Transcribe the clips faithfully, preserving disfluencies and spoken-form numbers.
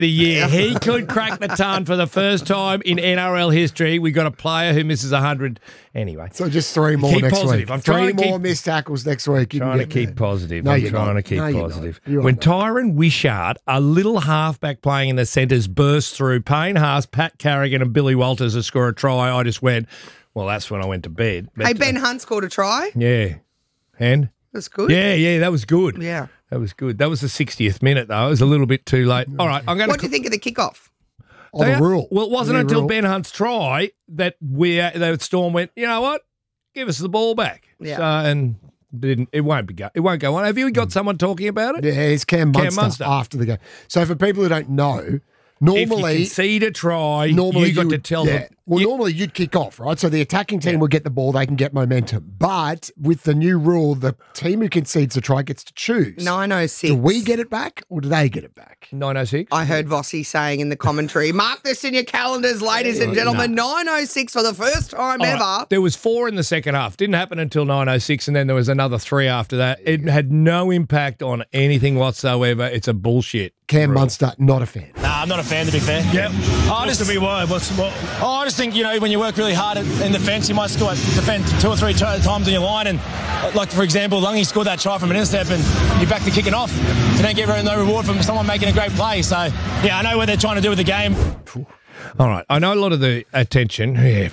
the year. He could crack the ton for the first time in N R L history. We got a player who misses one hundred. Anyway. So just three more keep next positive. week. I'm three trying to more keep, missed tackles next week. You trying to keep there. positive. No, I'm you're trying not. to keep no, positive. not. When Tyron Wishart, a little halfback playing in the centres, burst through Payne Haas, Pat Carrigan and Billy Walters to score a try, I just went, well, that's when I went to bed. But, Hey, Ben uh, Hunt scored a try. Yeah. And? That's good. Yeah, yeah, that was good. Yeah. That was good. That was the sixtieth minute, though. It was a little bit too late. All right, I'm going to... What do you think of the kickoff? Oh, the rule. Well, it wasn't The until rule. Ben Hunt's try that we uh, that Storm went, you know what? Give us the ball back. Yeah. So, and didn't it won't be go, it won't go on. Have you got someone talking about it? Yeah, it's Cam Cam Munster, Munster. after the game. So for people who don't know, If you normally concede a try, normally you got would- to tell yeah. them. Well, you- normally you'd kick off, right? So the attacking team will get the ball, they can get momentum. But with the new rule, the team who concedes the try gets to choose. nine oh six. Do we get it back or do they get it back? nine oh six. I heard Vossi saying in the commentary, mark this in your calendars, ladies and gentlemen, nine oh six for the first time All ever. right. There was four in the second half. Didn't happen until nine oh six, and then there was another three after that. It had no impact on anything whatsoever. It's a bullshit. Cam Munster, not a fan. Nah, I'm not a fan, to be fair. Yep. I just, to be why? What's what? oh, I just think, you know, when you work really hard in defence, you might score, defend two or three t- times on your line. And, uh, like, for example, Lungy scored that try from an intercept and you're back to kicking off. You don't get very no reward from someone making a great play. So, yeah, I know what they're trying to do with the game. All right. I know a lot of the attention. Yeah.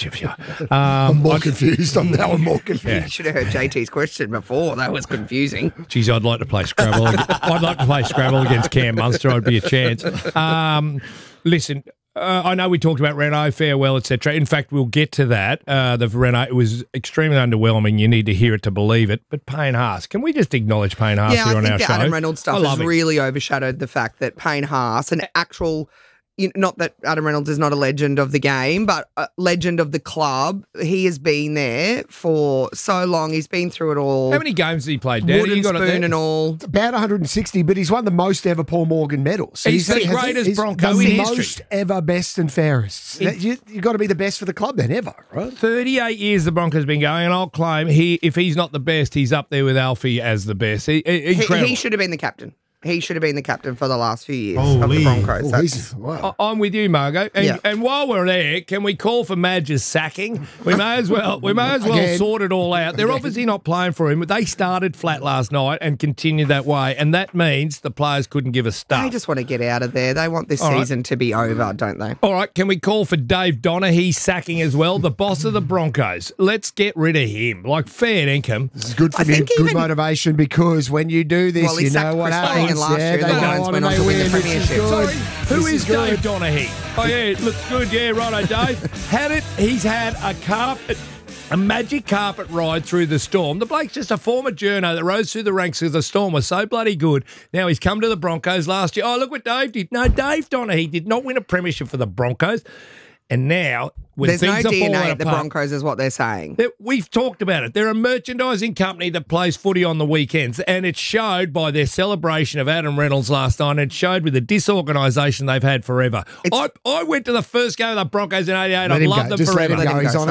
Um, I'm more confused. I'm now more confused. You should have heard J T's question before. That was confusing. Geez, I'd like to play Scrabble. I'd like to play Scrabble against Cam Munster. I'd be a chance. Um, listen, uh, I know we talked about Renault, farewell, et cetera. In fact, we'll get to that. Uh, the Renault, it was extremely underwhelming. You need to hear it to believe it. But Payne Haas, can we just acknowledge Payne Haas Yeah, here I on think our the show? Adam Reynolds I stuff love has it. really overshadowed the fact that Payne Haas, an actual, you know, not that Adam Reynolds is not a legend of the game, but a legend of the club. He has been there for so long. He's been through it all. How many games has he played, Danny? Wooden You got it spoon there? and all. About one hundred sixty, but he's won the most ever Paul Morgan medals. So He's the he has- greatest he's Bronco the in most history. ever best and fairest. It's- you you got to be the best for the club then, ever, right? thirty-eight years the Broncos been going, and I'll claim he if he's not the best, he's up there with Alfie as the best. He, he- He, incredible. he should have been the captain. He should have been the captain for the last few years Holy. of the Broncos. Oh, That's- he's- wow. I- I'm with you, Margot. And, Yeah. and while we're there, can we call for Madge's sacking? We may as well. We may as well Again. sort it all out. They're obviously not playing for him. They started flat last night and continued that way, and that means the players couldn't give a They stuff. just want to get out of there. They want this All right. season to be over, don't they? All right, can we call for Dave Donaghy sacking as well, the boss of the Broncos? Let's get rid of him. Like fair income. This is good for I me, think good even- motivation because when you do this, Well, he you know sacked what Chris happens. Fagan last yeah, year. they The go Lions on went and on they to win the win. This is premiership. good. Sorry, who This is, is good. Dave Donaghy? Oh, yeah, it looks good. Yeah, righto, Dave. Had it. He's had a carpet, a magic carpet ride through the Storm. The bloke's just a former journo that rose through the ranks of the Storm, was so bloody good. Now he's come to the Broncos last year. Oh, look what Dave did. No, Dave Donaghy did not win a premiership for the Broncos. And now, when There's no things are D N A falling at the apart, Broncos is what they're saying. that- we've talked about it. They're a merchandising company that plays footy on the weekends, and it showed by their celebration of Adam Reynolds last night. And it showed with the disorganisation they've had forever. I, I went to the first game of the Broncos in eighty-eight. Let I've him loved go. them Just let forever. him go. He's Let him on go,